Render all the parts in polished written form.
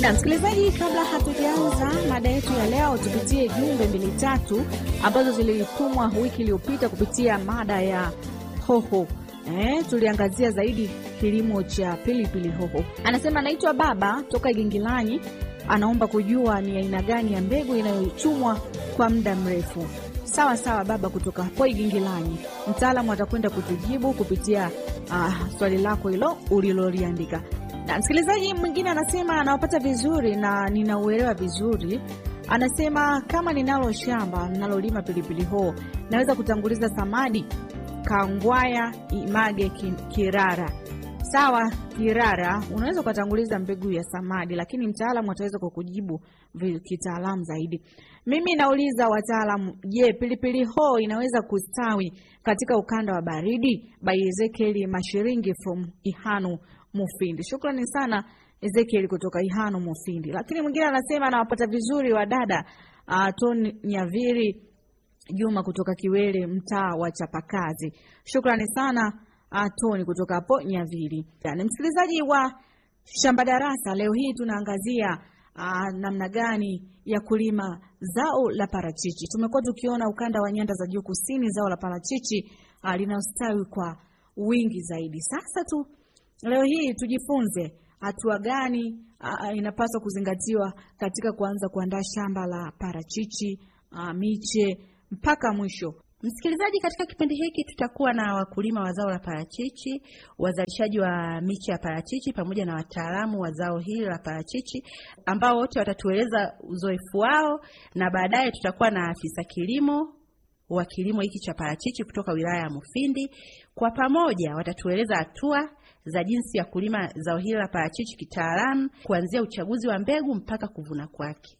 Na msikilizaji, kabla hatujaanza mada yetu ya leo, tupitie jumbe 2-3 ambazo zilitumwa wiki iliyopita kupitia mada ya hoho. Tuliangazia zaidi kilimo cha pilipili hoho. Anasema anaitwa Baba toka Gingilanyi, anaomba kujua ni aina gani ya mbegu inayochumwa kwa muda mrefu. Sawa Baba kutoka hapo Gingilanyi. Mtaalamu atakwenda kutujibu kupitia swali lako hilo uliloliandika. Na msikilizaji mwingine anasema anawapata vizuri na ninauelewa vizuri. Anasema kama ninalo shamba ninalolima pilipili hoho, naweza kutanguliza samadi, kangwaya, image, kirara. Sawa kirara, unaweza kutanguliza mbegu ya samadi, lakini mtaalamu ataweza kukujibu kitaalamu zaidi. Mimi nauliza wataalamu, je, pilipili hoho inaweza kustawi katika ukanda wa baridi? By Ezekiel Mashiringi from Ihanu Mufindi. Shukrani sana Ezekiel kutoka Ihanu Mufindi. Lakini mwingine anasema anawapata vizuri wa dada Tony Nyaviri Juma kutoka Kiwele, mtaa wa Chapakazi. Shukrani sana Tony kutoka hapo Nyaviri. Na msikilizaji wa Shamba Darasa, leo hii tunaangazia namna gani ya kulima zao la parachichi. Tumekuwa tukiona ukanda wa nyanda za juu kusini zao la parachichi linastawi kwa wingi zaidi. Sasa leo hii tujifunze hatua gani inapaswa kuzingatiwa katika kuanza kuandaa shamba la parachichi, miche mpaka mwisho. Msikilizaji, katika kipindi hiki tutakuwa na wakulima wa zao la parachichi, wazalishaji wa miche ya parachichi pamoja na wataalamu wa zao hili la parachichi ambao wote watatueleza uzoefu wao, na baadaye tutakuwa na afisa kilimo wa kilimo hiki cha parachichi kutoka wilaya ya Mufindi. Kwa pamoja watatueleza hatua za jinsi ya kulima zao hili la parachichi kitaalamu, kuanzia uchaguzi wa mbegu mpaka kuvuna kwake.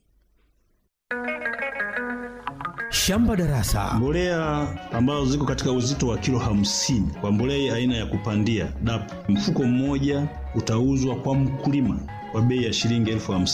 Shamba Darasa. Mbolea ambazo ziko katika uzito wa kilo 50 kwa mbolea aina ya kupandia DAP, mfuko mmoja utauzwa kwa mkulima kwa bei ya shilingi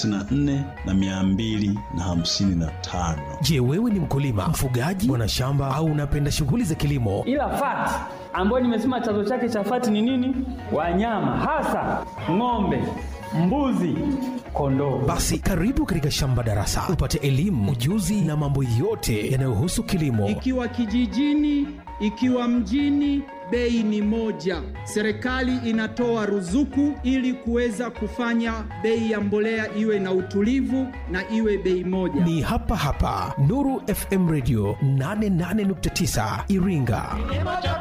54,255. Je, wewe ni mkulima, mfugaji, mwana shamba au unapenda shughuli za kilimo? Ila fati ambayo nimesema chanzo chake cha fati ni nini? Wanyama, hasa ng'ombe, mbuzi, kondoo. Basi karibu katika Shamba Darasa upate elimu, ujuzi na mambo yote yanayohusu kilimo. Ikiwa kijijini, ikiwa mjini, bei ni moja. Serikali inatoa ruzuku ili kuweza kufanya bei ya mbolea iwe na utulivu na iwe bei moja. Ni hapa Nuru FM Radio 88.9 Iringa.